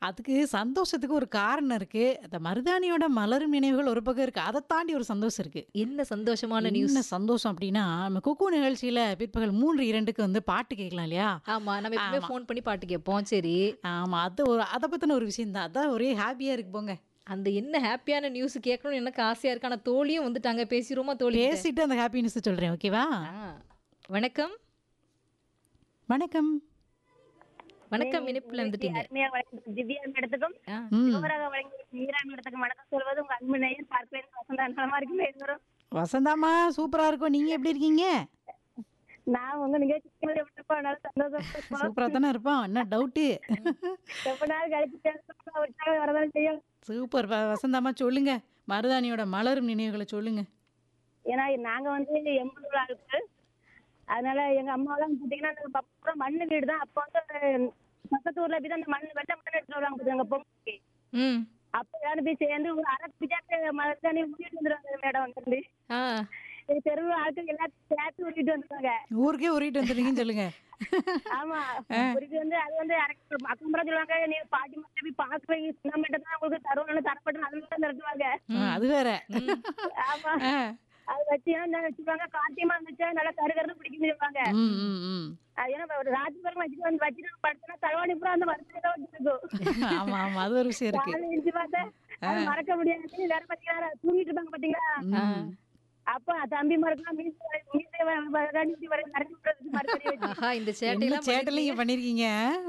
அதுக்கு சந்தோஷத்துக்கு ஒரு காரணம் இருக்கு. அந்த மருதாணியோட மலரும் நினைவுகள் ஒரு பக்கம் இருக்கு. அத தாண்டி ஒரு சந்தோஷம் இருக்கு. என்ன சந்தோஷமான நியூஸ்? என்ன சந்தோஷம் அப்டின்னா, நம்ம குக்கூ நிகழ்ச்சியில பிற்பகல் 3:02க்கு வந்து பாட்டு கேட்கலாம் இல்லையா? ஆமா. நம்ம எப்பவுமே ஆமா. ஃபோன் பண்ணி பாட்டு கேட்போம். சரி. ஆமா. அது ஒரு அத பத்தின ஒரு விஷயம் தான். அதான் ஒரே ஹேப்பியா இருக்கு போங்க. அந்த என்ன ஹேப்பியான நியூஸ் கேட்கணும்னு எனக்கு ஆசையா இருக்கு. ஆனா தோழியும் வந்துட்டாங்க. பேசிருவோமா தோழி கிட்ட? பேசிட்டு அந்த ஹேப்பி நியூஸ சொல்றேன். ஓகேவா? வணக்கம். வணக்கம். வணக்கம். இணைப்புல வந்துட்டீங்க. அருமையா வழங்கிய திவ்யா மேடத்துக்கும் ஆ. ம். யுவராக வழங்கிய மீரா மேடத்துக்கும் வணக்கம் சொல்வது உங்க அன்பு நேயர் பார்ப்பேன் வசந்தா நலமா இருக்குமே எல்லாரும். வசந்தாம்மா சூப்பரா இருக்கும். நீங்க எப்படி இருக்கீங்க? நான் உங்க நிகழ்ச்சி அதனால சந்தோஷம். சூப்பரா தானே இருப்போம். என்ன டவுட்டு? ரொம்ப நாள் கழிச்சு உற்சாகம் வரதான் செய்யும். சூப்பர் வசந்தாம்மா சொல்லுங்க. மருதாணியோட மலரும் நினைவுகள சொல்லுங்க. ஏன்னா நாங்க வந்து 80 ஆளுக்கு அதனால எங்க அம்மாவெல்லாம் பாத்தீங்கன்னா அந்த பக்கம் மண்ணு வீடு தான். அப்ப வந்து பக்கத்து ஊர்ல போய் அந்த மண் வெள்ளை மண் எடுத்துட்டு வருவாங்க பாத்துங்க பொங்கலுக்கு. ம். அப்ப எல்லாரும் போய் சேர்ந்து ஒரு அரை பிஜாக்கு மருதாணி ஊட்டிட்டு வந்துருவாங்க மேடம் வந்து. ஆ. தெருவு ஆட்கள் எல்லாத்தையும் சேர்த்து ஊட்டிட்டு வந்துருவாங்க. ஊருக்கே உருட்டிட்டு வந்துட்டீங்கன்னு சொல்லுங்க. ஆமா ஊருக்கு வந்து அது வந்து அக்கம்பரா சொல்லுவாங்க. நீ பாட்டி மட்டும் போய் பாக்குறீங்க சொன்ன மட்டும் தான் உங்களுக்கு தருவாங்க தரப்பட்டு அதுல தான் நிறுத்துவாங்க. அது வேற. ஆமா ஆ. அது வச்சுப்பாங்க. காத்தியமா இருந்துச்சா நல்லா கருகருன்னு பிடிக்குன்னு சொல்லுவாங்க. ம், ம், ம். அது ஏன்னா ஒரு ராத்திரி வரைக்கும் வச்சுட்டு படுத்தா தலைவாணி பூரா அந்த வருஷம் தான் வச்சிருக்கும். ஆமா, ஆமா. அது ஒரு விஷயம் இருக்கு. காலையில எழுந்து பார்த்தா அது மறக்க முடியாது. வேற பாத்தீங்கன்னா தூங்கிட்டு இருப்பாங்க பாத்தீங்களா. ம். அப்ப தம்பி மறக்கலாம் மீசை வரை நரம்பு விடுறதுக்கு மறுபடியும் வச்சு. ஆஹா இந்த என்ன சேட்டையெல்லாம் சேட்டல நீங்க பண்ணிருக்கீங்க?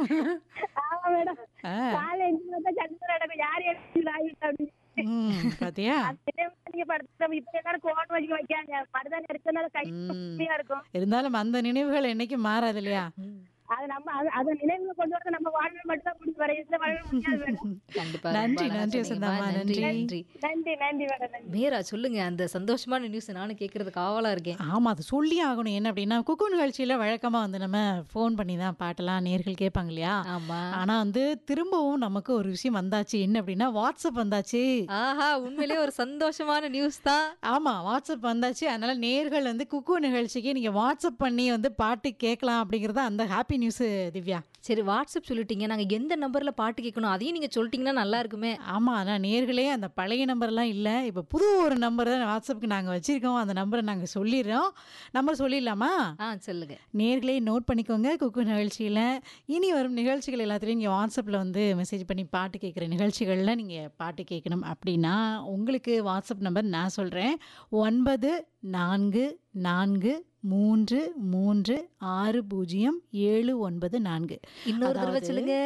ஆமா மேடம். ஆ. காலையில எழுந்து பார்த்தா சண்டை நடக்கும். யார் எழுந்து ஆகிட்டு அப்படின்னு. பாத்தியா? நீங்க படுத்த இப்ப எல்லாரும் கோட் வச்சு வைக்காங்க. மருதாணி எடுத்தனால கை ம். கம்மியா இருக்கும். இருந்தாலும் அந்த நினைவுகள் என்னைக்கும் மாறாது இல்லையா? அது நம்ம அதை நினைவுல கொண்டு வரது நம்ம வாழ்வை மட்டும் தான் முடிவு வர இதுல வாழ முடியாது மேடம். கண்டிப்பா. நன்றி, ரொம்ப அழகா நன்றி சொன்னீங்கம்மா. வசந்தாம்மா, நன்றி நன்றி. நன்றி. நன்றி நன்றி மேடம் நன்றி. மீரா சொல்லுங்க அந்த சந்தோஷமான நியூஸ் நானும் கேட்கறதுக்கு ஆவலா இருக்கேன். ஆமா. அது சொல்லியே ஆகணும். என்ன அப்படின்னா, குக்கூ நிகழ்ச்சியில வழக்கமா வந்து நம்ம ஃபோன் பண்ணி தான் பாட்டெல்லாம் நேயர்கள் கேட்பாங்க இல்லையா? ஆமா. ஆனா வந்து திரும்பவும் நமக்கு ஒரு விஷயம் வந்தாச்சு. என்ன அப்படின்னா, வாட்ஸ்அப் வந்தாச்சு. ஆஹா உண்மையிலேயே ஒரு சந்தோஷமான நியூஸ் தான். ஆமா. வாட்ஸ்அப் வந்தாச்சு. அதனால நேயர்கள் வந்து குக்கூ நிகழ்ச்சிக்கு நீங்க வாட்ஸ்அப் பண்ணி வந்து பாட்டு கேட்கலாம் அப்படிங்கிறது அந்த ஹாப்பி நியூஸ் திவ்யா. சரி வாட்ஸ்அப் சொல்லிட்டீங்க. நாங்க எந்த நம்பர்ல பாட்டு கேட்கணும் அதையும் நீங்க சொல்லிட்டீங்கன்னா நல்லா இருக்குமே. ஆமா. ஆனா நேயர்களே அந்த பழைய நம்பர்லாம் இல்ல. இப்ப புது ஒரு நம்பர் தான் வாட்ஸ்அப்க்கு நாங்க வச்சிருக்கோம். அந்த நம்பரை நாங்க சொல்லிடுறோம். நம்பர் சொல்லிடலாமா? சொல்லுங்க. நேயர்களே நோட் பண்ணிக்கோங்க. குக்கூ நிகழ்ச்சியில இனி வரும் நிகழ்ச்சிகள் எல்லாத்துலயும் நீங்க வாட்ஸ்அப்ல வந்து மெசேஜ் பண்ணி பாட்டு கேட்குற நிகழ்ச்சிகள்ல நீங்க பாட்டு கேட்கணும் அப்படின்னா உங்களுக்கு வாட்ஸ்அப் நம்பர் நான் சொல்றேன். 9443360794. இன்னொரு தடவை அதாவது சொல்லுங்க.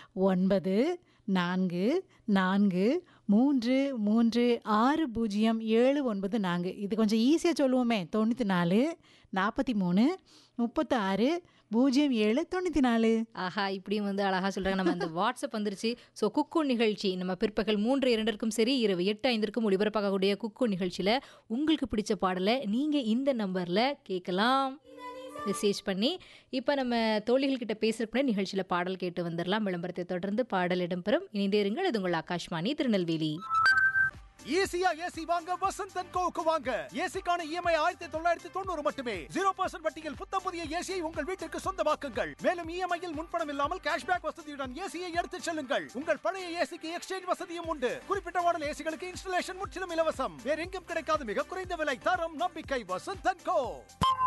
9443360794. இது கொஞ்சம் ஈஸியா சொல்லுவோமே. 94 43 36 07 94. ஆஹா இப்படியும் வந்து அழகா சொல்றாங்க. நம்ம அந்த வாட்ஸ்அப் வந்துருச்சு. ஸோ குக்கு நிகழ்ச்சி நம்ம பிற்பகல் 3:02க்கும் சரி இரவு 8:05க்கும் ஒளிபரப்பாகக்கூடிய குக்கு நிகழ்ச்சியில உங்களுக்கு பிடிச்ச பாடலை நீங்க இந்த நம்பர்ல கேட்கலாம் மெசேஜ் பண்ணி. இப்போ நம்ம தோழிகள் கிட்ட பேசுறதுக்கு நிகழ்ச்சியில பாடல் கேட்டு வந்துடலாம். விளம்பரத்தை தொடர்ந்து பாடல் இடம்பெறும். இணைந்தே இருங்கள். இது உங்கள் ஆகாஷ்வாணி திருநெல்வேலி. ஈஸியா ஏசி வாங்க வசந்த் அண்ட் கோவுக்கு வாங்க. ஏசிக்கான இஎம்ஐ 1990 மட்டுமே. 0% வட்டியில் புத்தம் புதிய ஏசியை உங்கள் வீட்டிற்கு சொந்தமாக்குங்கள். மேலும் இஎம்ஐயில் முன்பணம் இல்லாமல் கேஷ்பேக் வசதியுடன் ஏசியை எடுத்துச் செல்லுங்கள். உங்கள் பழைய ஏசிக்கு எக்ஸ்சேஞ்ச் வசதியும் உண்டு. குறிப்பிட்ட மாடல் ஏசிகளுக்கு இன்ஸ்டலேஷன் முற்றிலும் இலவசம். வேற எங்கும் கிடைக்காத மிக குறைந்த விலை, தரம், நம்பிக்கை. வசந்த் அண்ட் கோ.